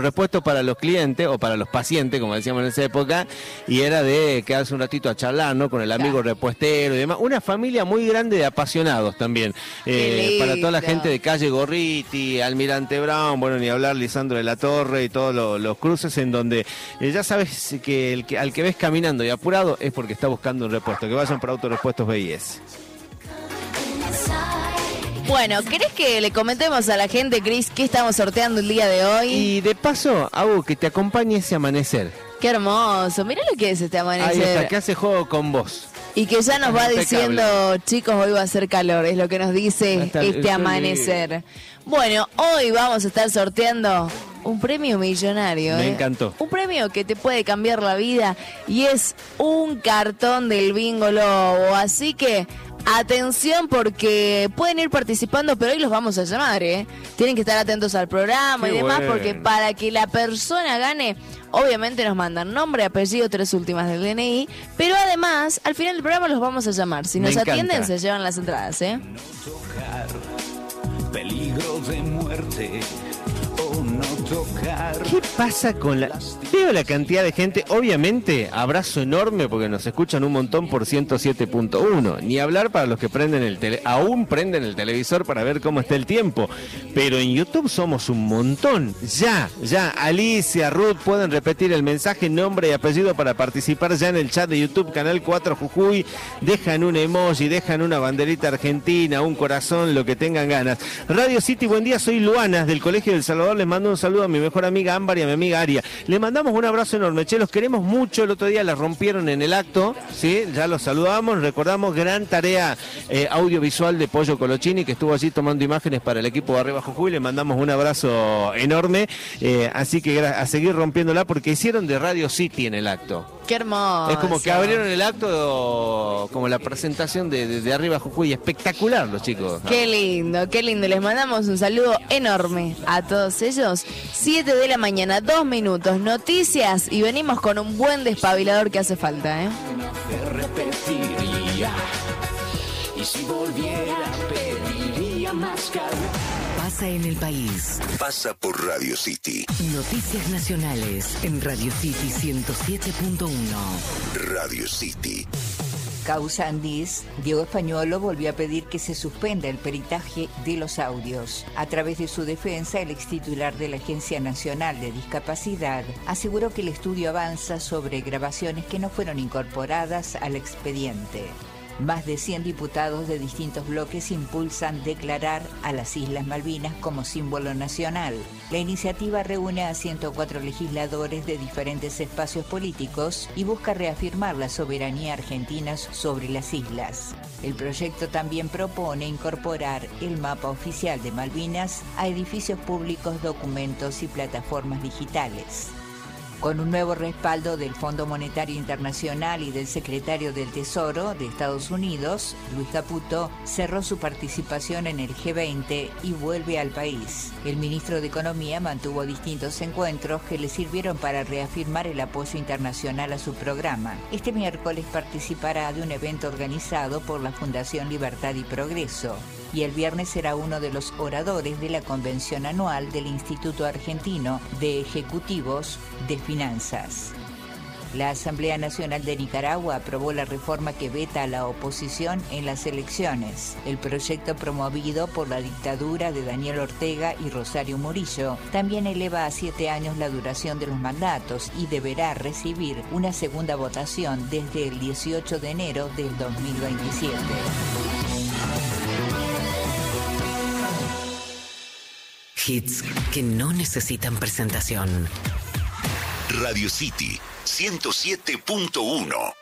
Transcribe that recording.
repuestos para los clientes o para los pacientes, como decíamos en esa época, y era de quedarse un ratito a charlar, ¿no? Con el amigo repuestero y demás. Una familia muy grande de apasionados también. Para toda la gente de calle Gorriti, Almirante Brown, bueno, ni hablar Lisandro de la Torre y todos los cruces en donde ya sabes que al que ves caminando y apurado es porque está buscando un repuesto. Que vayan por Autorepuestos BIS. Bueno, ¿querés que le comentemos a la gente, Cris, qué estamos sorteando el día de hoy? Y de paso, hago que te acompañe ese amanecer. Qué hermoso, mirá lo que es este amanecer. Ahí está, que hace juego con vos. Y que ya nos va diciendo, chicos, hoy va a hacer calor, es lo que nos dice este amanecer. Bueno, hoy vamos a estar sorteando un premio millonario. Me encantó. Un premio que te puede cambiar la vida y es un cartón del Bingo Lobo. Así que atención porque pueden ir participando, pero hoy los vamos a llamar, ¿eh? Tienen que estar atentos al programa y demás, porque para que la persona gane, obviamente nos mandan nombre, apellido, 3 últimas del DNI, pero además, al final del programa los vamos a llamar. Si nos atienden, se llevan las entradas, ¿eh? No tocar, peligro de muerte. No tocar. ¿Qué pasa con la...? Veo la cantidad de gente, obviamente, abrazo enorme porque nos escuchan un montón por 107.1. Ni hablar para los que aún prenden el televisor para ver cómo está el tiempo. Pero en YouTube somos un montón. Ya, Alicia, Ruth, pueden repetir el mensaje, nombre y apellido para participar ya en el chat de YouTube, Canal 4 Jujuy. Dejan un emoji, dejan una banderita argentina, un corazón, lo que tengan ganas. Radio City, buen día, soy Luana, del Colegio del Salvador. Les mando un saludo a mi mejor amiga Ámbar y a mi amiga Aria. Le mandamos un abrazo enorme, che, los queremos mucho. El otro día la rompieron en el acto, ¿sí? Ya los saludamos, recordamos gran tarea audiovisual de Pollo Colochini, que estuvo allí tomando imágenes para el equipo de Arriba Jujuy. Le mandamos un abrazo enorme, así que a seguir rompiéndola porque hicieron de Radio City en el acto. Qué hermoso. Es como que abrieron el acto como la presentación de Arriba Jujuy. Espectacular los chicos, ¿no? Qué lindo, qué lindo. Les mandamos un saludo enorme a todos ellos. 7 de la mañana, 2 minutos, noticias y venimos con un buen despabilador que hace falta, ¿eh? Repetiría, y si volviera pediría más calma. Pasa en el país. Pasa por Radio City. Noticias nacionales en Radio City 107.1. Radio City. Causa Andis, Diego Españolo volvió a pedir que se suspenda el peritaje de los audios. A través de su defensa, el extitular de la Agencia Nacional de Discapacidad aseguró que el estudio avanza sobre grabaciones que no fueron incorporadas al expediente. Más de 100 diputados de distintos bloques impulsan declarar a las Islas Malvinas como símbolo nacional. La iniciativa reúne a 104 legisladores de diferentes espacios políticos y busca reafirmar la soberanía argentina sobre las islas. El proyecto también propone incorporar el mapa oficial de Malvinas a edificios públicos, documentos y plataformas digitales. Con un nuevo respaldo del Fondo Monetario Internacional y del secretario del Tesoro de Estados Unidos, Luis Caputo, cerró su participación en el G20 y vuelve al país. El ministro de Economía mantuvo distintos encuentros que le sirvieron para reafirmar el apoyo internacional a su programa. Este miércoles participará de un evento organizado por la Fundación Libertad y Progreso. Y el viernes será uno de los oradores de la convención anual del Instituto Argentino de Ejecutivos de Finanzas. La Asamblea Nacional de Nicaragua aprobó la reforma que veta a la oposición en las elecciones. El proyecto promovido por la dictadura de Daniel Ortega y Rosario Murillo también eleva a 7 años la duración de los mandatos y deberá recibir una segunda votación desde el 18 de enero del 2027. Hits que no necesitan presentación. Radio City 107.1.